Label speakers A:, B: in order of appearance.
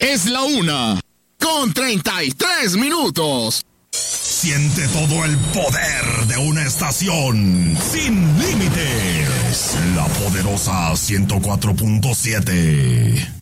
A: Es la 1:33.
B: Siente todo el poder de una estación sin límites. La poderosa 104.7.